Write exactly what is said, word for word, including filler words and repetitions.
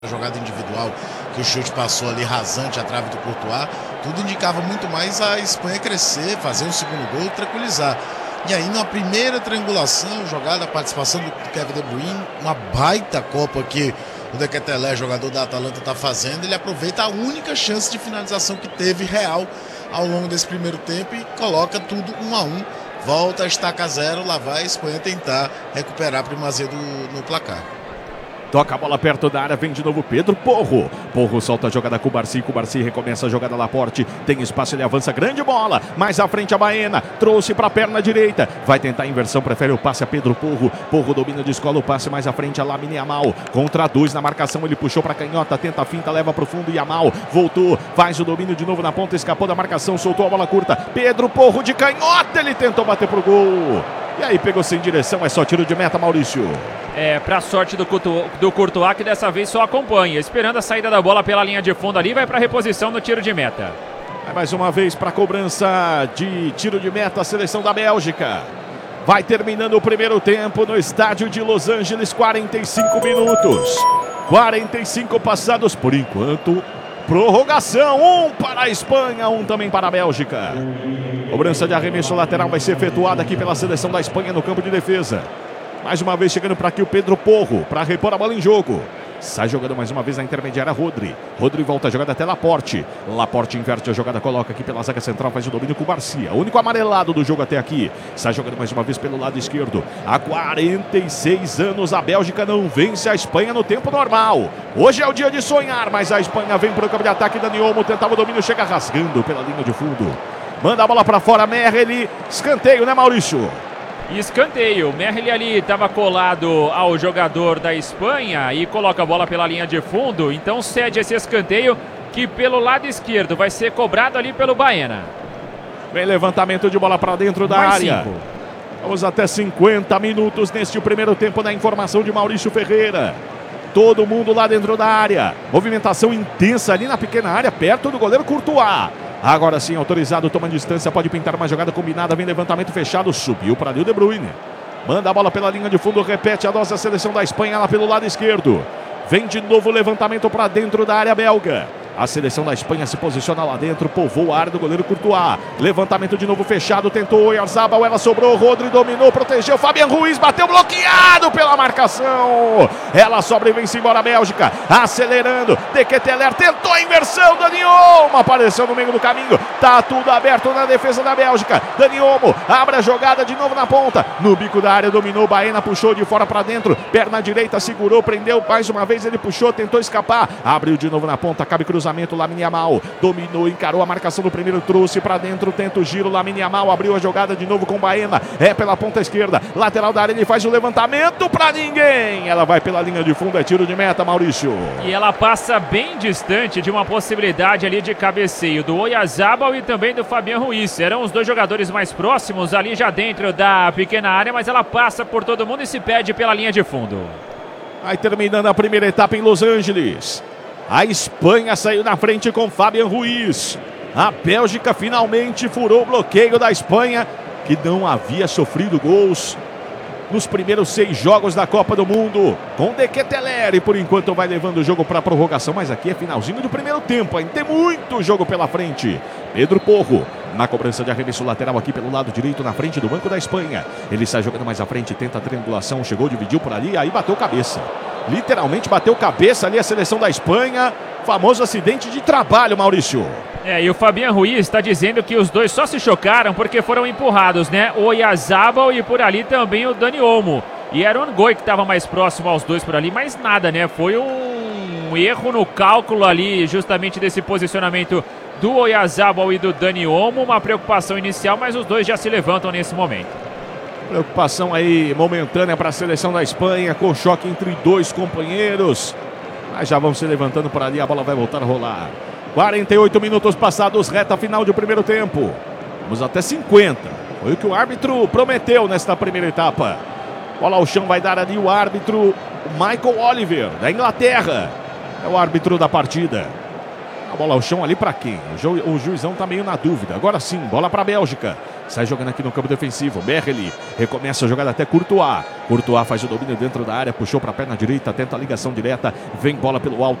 A jogada individual, que o chute passou ali rasante à trave do Courtois, tudo indicava muito mais a Espanha crescer, fazer um segundo gol e tranquilizar. E aí na primeira triangulação, jogada, a participação do Kevin De Bruyne, uma baita Copa que o De Ketelaere, jogador da Atalanta, está fazendo. Ele aproveita a única chance de finalização que teve real ao longo desse primeiro tempo e coloca tudo um a um. Volta a estaca zero, lá vai a Espanha tentar recuperar a primazia do, no placar. Toca a bola perto da área, vem de novo Pedro Porro. Porro solta a jogada com o Barsi, com o Barsi recomeça a jogada Laporte. Tem espaço, ele avança, grande bola. Mais à frente a Baena, trouxe para a perna direita. Vai tentar a inversão, prefere o passe a Pedro Porro. Porro domina, descola o passe, mais à frente a Lamine Yamal. Contra dois na marcação, ele puxou para a canhota, tenta a finta, leva para o fundo. Yamal voltou, faz o domínio de novo na ponta, escapou da marcação, soltou a bola curta. Pedro Porro de canhota, ele tentou bater pro gol. E aí pegou sem direção, é só tiro de meta, Maurício. É, pra sorte do, do Courtois, que dessa vez só acompanha. Esperando a saída da bola pela linha de fundo ali, vai pra reposição no tiro de meta. Vai mais uma vez pra cobrança de tiro de meta, a seleção da Bélgica. Vai terminando o primeiro tempo no estádio de Los Angeles, quarenta e cinco minutos. quarenta e cinco passados por enquanto. Prorrogação, um para a Espanha, um também para a Bélgica. Cobrança de arremesso lateral vai ser efetuada aqui pela seleção da Espanha no campo de defesa. Mais uma vez chegando para aqui o Pedro Porro, para repor a bola em jogo. Sai jogando mais uma vez na intermediária Rodri. Rodri volta a jogada até Laporte. Laporte inverte a jogada, coloca aqui pela zaga central, faz o domínio com o Garcia. O único amarelado do jogo até aqui. Sai jogando mais uma vez pelo lado esquerdo. Há quarenta e seis anos a Bélgica não vence a Espanha no tempo normal. Hoje é o dia de sonhar, mas a Espanha vem para o campo de ataque. Dani Olmo tentava o domínio, chega rasgando pela linha de fundo. Manda a bola para fora, Merrelli. Escanteio, né, Maurício? Escanteio, Merrelli ali estava colado ao jogador da Espanha e coloca a bola pela linha de fundo, então cede esse escanteio que pelo lado esquerdo vai ser cobrado ali pelo Baena. Vem levantamento de bola para dentro da Mais área. cinco. Vamos até cinquenta minutos neste primeiro tempo na informação de Maurício Ferreira. Todo mundo lá dentro da área. Movimentação intensa ali na pequena área, perto do goleiro Courtois. Agora sim, autorizado, toma distância, pode pintar uma jogada combinada, vem levantamento fechado, subiu para ali o De Bruyne. Manda a bola pela linha de fundo, repete a nossa seleção da Espanha lá pelo lado esquerdo. Vem de novo o levantamento para dentro da área belga. A seleção da Espanha se posiciona lá dentro, povoa a área do goleiro Courtois. Levantamento de novo fechado, tentou o Oyarzabal, ela sobrou, Rodri dominou, protegeu, Fabian Ruiz bateu bloqueado pela marcação. Ela sobra e vem-se embora a Bélgica, acelerando, De Ketelaere tentou a inversão, Dani Olmo apareceu no meio do caminho, tá tudo aberto na defesa da Bélgica. Dani Olmo abre a jogada de novo na ponta, no bico da área, dominou, Baena puxou de fora para dentro, perna direita segurou, prendeu, mais uma vez ele puxou, tentou escapar, abriu de novo na ponta, cabe cruzamento. Lamine Yamal dominou, encarou a marcação do primeiro, trouxe para dentro, tenta o giro, Lamine Yamal abriu a jogada de novo com Baena, é pela ponta esquerda, lateral da área, ele faz o levantamento para ninguém, ela vai pela linha de fundo, é tiro de meta, Maurício. E ela passa bem distante de uma possibilidade ali de cabeceio do Oyarzabal e também do Fabian Ruiz, eram os dois jogadores mais próximos ali já dentro da pequena área, mas ela passa por todo mundo e se perde pela linha de fundo. Aí terminando a primeira etapa em Los Angeles. A Espanha saiu na frente com Fabian Ruiz. A Bélgica finalmente furou o bloqueio da Espanha, que não havia sofrido gols nos primeiros seis jogos da Copa do Mundo. Com De Ketelaere, por enquanto vai levando o jogo para a prorrogação, mas aqui é finalzinho do primeiro tempo, ainda tem muito jogo pela frente. Pedro Porro, na cobrança de arremesso lateral aqui pelo lado direito, na frente do banco da Espanha. Ele sai jogando mais à frente, tenta a triangulação, chegou, dividiu por ali, aí bateu cabeça. Literalmente bateu cabeça ali a seleção da Espanha. Famoso acidente de trabalho, Maurício. É, e o Fabian Ruiz está dizendo que os dois só se chocaram porque foram empurrados, né? O Oyarzabal e por ali também o Dani Olmo. E era o Ngoi que estava mais próximo aos dois por ali, mas nada, né? Foi um erro no cálculo ali, justamente desse posicionamento do Oyarzabal e do Dani Olmo. Uma preocupação inicial, mas os dois já se levantam nesse momento. Preocupação aí momentânea para a seleção da Espanha, com choque entre dois companheiros. Mas já vão se levantando por ali, a bola vai voltar a rolar. quarenta e oito minutos passados, reta final de primeiro tempo. Vamos até cinquenta. Foi o que o árbitro prometeu nesta primeira etapa. Bola ao chão, vai dar ali o árbitro Michael Oliver, da Inglaterra. É o árbitro da partida. A bola ao chão ali para quem? O, ju, o juizão tá meio na dúvida. Agora sim, bola para a Bélgica. Sai jogando aqui no campo defensivo. Berreli recomeça a jogada até Courtois. Courtois faz o domínio dentro da área, puxou para a perna direita, tenta a ligação direta. Vem bola pelo alto.